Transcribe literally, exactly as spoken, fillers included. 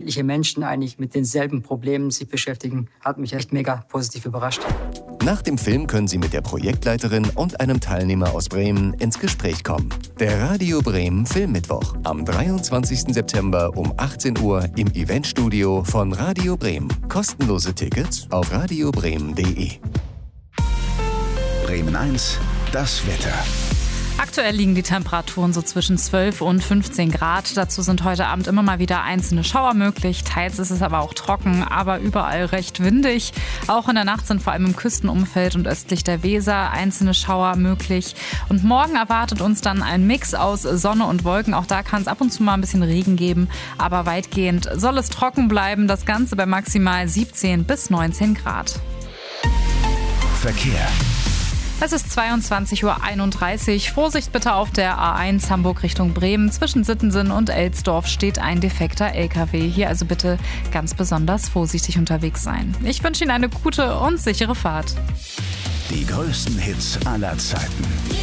unterschiedliche Menschen eigentlich mit denselben Problemen sich beschäftigen, hat mich echt mega positiv überrascht. Nach dem Film können Sie mit der Projektleiterin und einem Teilnehmer aus Bremen ins Gespräch kommen. Der Radio Bremen Filmmittwoch am dreiundzwanzigsten September um achtzehn Uhr im Eventstudio von Radio Bremen. Kostenlose Tickets auf radio bremen punkt de. Bremen eins, das Wetter. Aktuell liegen die Temperaturen so zwischen zwölf und fünfzehn Grad. Dazu sind heute Abend immer mal wieder einzelne Schauer möglich. Teils ist es aber auch trocken, aber überall recht windig. Auch in der Nacht sind vor allem im Küstenumfeld und östlich der Weser einzelne Schauer möglich. Und morgen erwartet uns dann ein Mix aus Sonne und Wolken. Auch da kann es ab und zu mal ein bisschen Regen geben. Aber weitgehend soll es trocken bleiben. Das Ganze bei maximal siebzehn bis neunzehn Grad. Verkehr. Es ist zweiundzwanzig Uhr einunddreißig. Vorsicht bitte auf der A eins Hamburg Richtung Bremen. Zwischen Sittensen und Elsdorf steht ein defekter L K W. Hier also bitte ganz besonders vorsichtig unterwegs sein. Ich wünsche Ihnen eine gute und sichere Fahrt. Die größten Hits aller Zeiten.